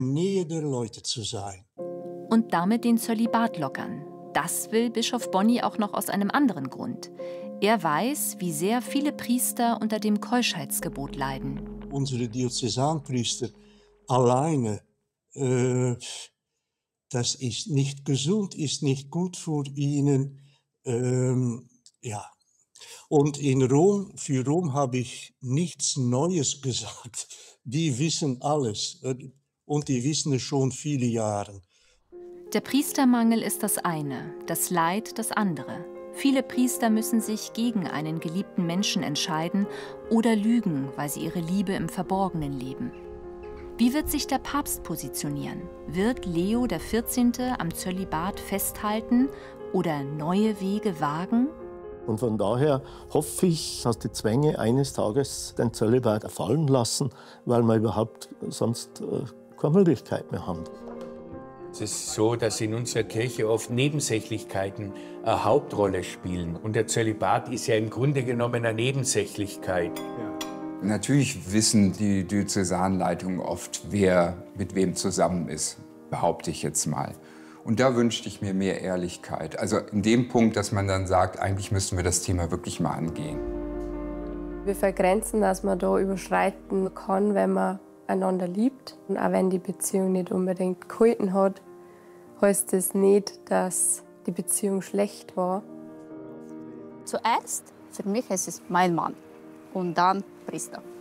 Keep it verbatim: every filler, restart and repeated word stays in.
Nähe der Leute zu sein. Und damit den Zölibat lockern. Das will Bischof Bonny auch noch aus einem anderen Grund. Er weiß, wie sehr viele Priester unter dem Keuschheitsgebot leiden. Unsere Diözesanpriester alleine, äh, das ist nicht gesund, ist nicht gut für ihnen. Ähm, ja. Und in Rom, für Rom habe ich nichts Neues gesagt. Die wissen alles und die wissen es schon viele Jahre. Der Priestermangel ist das eine, das Leid das andere. Viele Priester müssen sich gegen einen geliebten Menschen entscheiden oder lügen, weil sie ihre Liebe im Verborgenen leben. Wie wird sich der Papst positionieren? Wird Leo der vierzehnte am Zölibat festhalten oder neue Wege wagen? Und von daher hoffe ich, dass die Zwänge eines Tages den Zölibat fallen lassen, weil wir überhaupt sonst äh, keine Möglichkeit mehr haben. Es ist so, dass in unserer Kirche oft Nebensächlichkeiten eine Hauptrolle spielen. Und der Zölibat ist ja im Grunde genommen eine Nebensächlichkeit. Ja. Natürlich wissen die Diözesanleitungen oft, wer mit wem zusammen ist, behaupte ich jetzt mal. Und da wünschte ich mir mehr Ehrlichkeit. Also in dem Punkt, dass man dann sagt, eigentlich müssen wir das Thema wirklich mal angehen. Wir vergrenzen, dass man da überschreiten kann, wenn man einander liebt. Und auch wenn die Beziehung nicht unbedingt gehalten hat, heißt das nicht, dass die Beziehung schlecht war. Zuerst, für mich ist es mein Mann und dann Priester.